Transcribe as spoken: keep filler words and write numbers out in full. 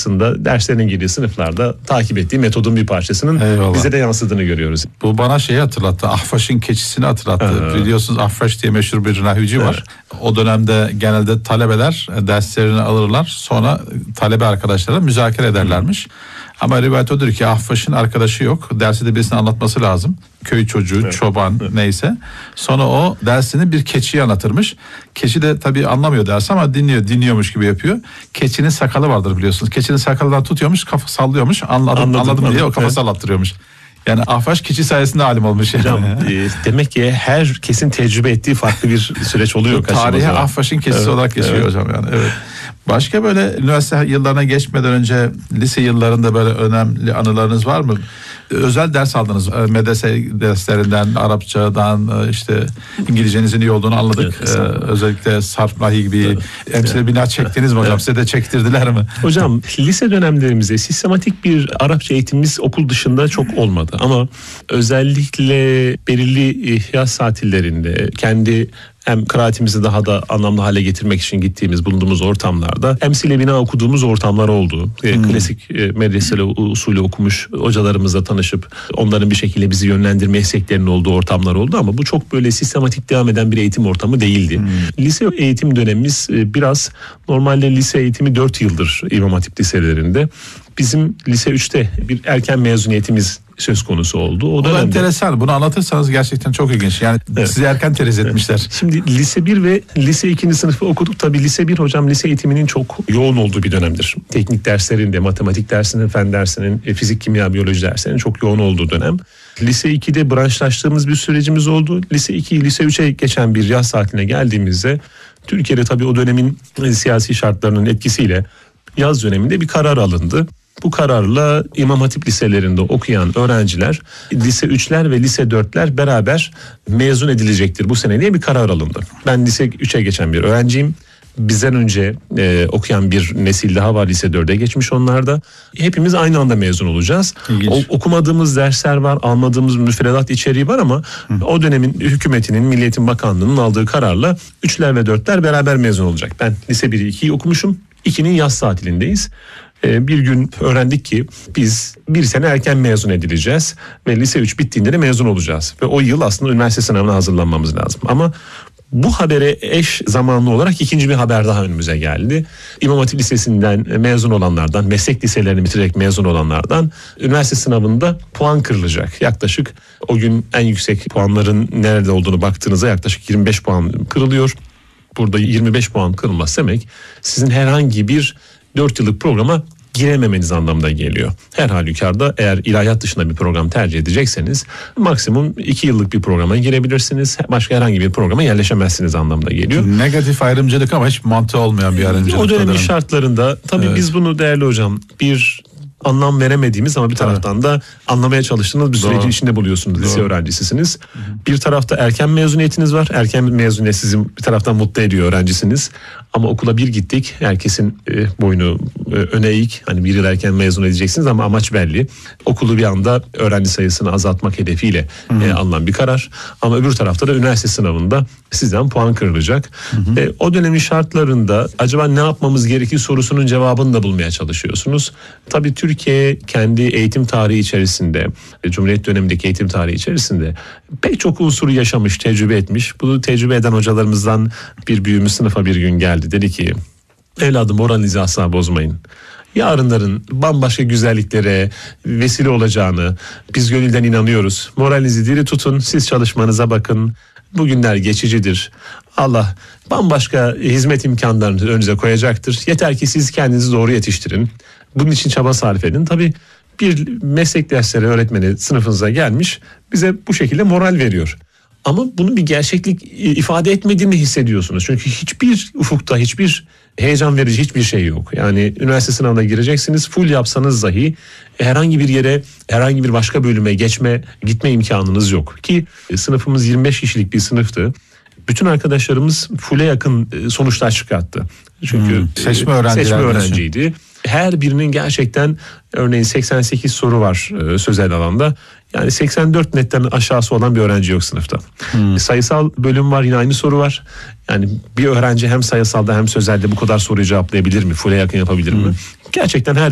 aslında derslerinin girdiği sınıflarda takip ettiği metodun bir parçasının Eyvallah. bize de yansıdığını görüyoruz. Bu bana şeyi hatırlattı. Ahfaş'ın keçisini hatırlattı. Aha. Biliyorsunuz Ahfaş diye meşhur bir nahvici evet. var. O dönemde genelde talebeler derslerini alırlar. Sonra talebe arkadaşlarla müzakere ederlermiş. Hı. Ama rivayet odur ki Ahfaş'ın arkadaşı yok. Dersi de birisine anlatması lazım. Köy çocuğu, evet. çoban evet. neyse. Sonra o dersini bir keçiye anlatırmış. Keçi de tabii anlamıyor dersi ama dinliyor, dinliyormuş gibi yapıyor. Keçinin sakalı vardır biliyorsunuz. Keçinin sakalından tutuyormuş, kafa sallıyormuş. Anladım, anladım, anladım diye anladım. o kafa evet. sallattırıyormuş. Yani Ahfaş keçi sayesinde alim olmuş. Hocam yani. e, demek ki herkesin tecrübe ettiği farklı bir süreç oluyor. Tarihe Ahfaş'ın keçisi evet. olarak geçiyor evet. hocam yani. Evet. Başka böyle üniversite yıllarına geçmeden önce lise yıllarında böyle önemli anılarınız var mı? Özel ders aldınız. Medrese derslerinden, Arapçadan, işte İngilizcenizin iyi olduğunu anladık. Evet, ee, özellikle sarf nahi gibi evet. emsile bina çektiniz mi hocam? Evet. Size de çektirdiler mi? Hocam lise dönemlerimizde sistematik bir Arapça eğitimimiz okul dışında çok olmadı. Ama özellikle belirli yaz tatillerinde kendi hem kıraatimizi daha da anlamlı hale getirmek için gittiğimiz, bulunduğumuz ortamlarda emsile bina okuduğumuz ortamlar oldu. Hmm. Klasik medreseli usulü okumuş hocalarımızla tanışıp onların bir şekilde bizi yönlendirme isteklerinin olduğu ortamlar oldu ama bu çok böyle sistematik devam eden bir eğitim ortamı değildi. Hmm. Lise eğitim dönemimiz biraz normalde lise eğitimi dört yıldır İmam Hatip liselerinde. Bizim lise üçte bir erken mezuniyetimiz söz konusu oldu. O, o dönemde enteresan. Bunu anlatırsanız gerçekten çok ilginç. Yani evet. sizi erken teriz etmişler. Evet. Şimdi lise bir ve lise ikinci sınıfı okuduk. Tabii lise bir hocam lise eğitiminin çok yoğun olduğu bir dönemdir. Teknik derslerinde, matematik dersinin, fen dersinin, fizik, kimya, biyoloji derslerinin çok yoğun olduğu dönem. Lise ikide branşlaştığımız bir sürecimiz oldu. Lise iki, lise üçe geçen bir yaz tatiline geldiğimizde Türkiye'de tabii o dönemin siyasi şartlarının etkisiyle yaz döneminde bir karar alındı. Bu kararla İmam Hatip liselerinde okuyan öğrenciler lise üçler ve lise dörtler beraber mezun edilecektir bu sene diye bir karar alındı. Ben lise üçe geçen bir öğrenciyim. Bizden önce e, okuyan bir nesil daha var, lise dörde geçmiş onlar da. Hepimiz aynı anda mezun olacağız. O, okumadığımız dersler var, almadığımız müfredat içeriği var ama Hı. o dönemin hükümetinin, Milli Eğitim Bakanlığı'nın aldığı kararla üçler ve dörtler beraber mezun olacak. Ben lise biri ikiyi okumuşum, ikinin yaz tatilindeyiz. Bir gün öğrendik ki biz bir sene erken mezun edileceğiz ve lise üç bittiğinde de mezun olacağız. Ve o yıl aslında üniversite sınavına hazırlanmamız lazım. Ama bu habere eş zamanlı olarak ikinci bir haber daha önümüze geldi. İmam Hatip Lisesi'nden mezun olanlardan, meslek liselerini bitirerek mezun olanlardan üniversite sınavında puan kırılacak. Yaklaşık o gün en yüksek puanların nerede olduğunu baktığınızda yaklaşık yirmi beş puan kırılıyor. Burada yirmi beş puan kırılmaz demek sizin herhangi bir dört yıllık programa girememeniz anlamına geliyor. Her halükarda eğer ilahiyat dışında bir program tercih edecekseniz maksimum iki yıllık bir programa girebilirsiniz. Başka herhangi bir programa yerleşemezsiniz anlamına geliyor. Negatif ayrımcılık ama hiç mantığı olmayan bir ayrımcılık. O dönemin şartlarında tabii evet. biz bunu değerli hocam bir anlam veremediğimiz ama bir taraftan evet. da anlamaya çalıştığınız bir sürecin Doğru. içinde buluyorsunuz. Doğru. Lise öğrencisisiniz. Hı-hı. Bir tarafta erken mezuniyetiniz var. Erken mezuniyet sizi bir taraftan mutlu ediyor, öğrencisiniz. Ama okula bir gittik. Herkesin e, boynu e, öne eğik. Hani bir yıl erken mezun edeceksiniz ama amaç belli. Okulu bir anda öğrenci sayısını azaltmak hedefiyle e, alınan bir karar. Ama öbür tarafta da üniversite sınavında sizden puan kırılacak. E, o dönemin şartlarında acaba ne yapmamız gerekir sorusunun cevabını da bulmaya çalışıyorsunuz. Tabii Türkiye kendi eğitim tarihi içerisinde, Cumhuriyet dönemindeki eğitim tarihi içerisinde pek çok unsuru yaşamış, tecrübe etmiş. Bunu tecrübe eden hocalarımızdan bir büyüğümüz sınıfa bir gün geldi. Dedi ki, evladım moralinizi asla bozmayın. Yarınların bambaşka güzelliklere vesile olacağını biz gönülden inanıyoruz. Moralinizi diri tutun, siz çalışmanıza bakın. Bugünler geçicidir. Allah bambaşka hizmet imkanlarını önünüze koyacaktır. Yeter ki siz kendinizi doğru yetiştirin. Bunun için çaba sarf edin. Tabii bir meslek dersleri öğretmeni sınıfınıza gelmiş, bize bu şekilde moral veriyor. Ama bunun bir gerçeklik ifade etmediğini hissediyorsunuz. Çünkü hiçbir ufukta, hiçbir heyecan verici hiçbir şey yok. Yani üniversite sınavına gireceksiniz, full yapsanız dahi herhangi bir yere, herhangi bir başka bölüme geçme, gitme imkanınız yok. Ki sınıfımız yirmi beş kişilik bir sınıftı. Bütün arkadaşlarımız full'e yakın sonuçlar çıkarttı. Çünkü hmm, seçme, öğrenciler seçme öğrenciydi. Her birinin gerçekten örneğin seksen sekiz soru var e, sözel alanda. Yani seksen dört netten aşağısı olan bir öğrenci yok sınıfta. Hmm. Sayısal bölüm var, yine aynı soru var. Yani bir öğrenci hem sayısalda hem sözelde bu kadar soruyu cevaplayabilir mi? Full'e yakın yapabilir mi? Hmm. Gerçekten her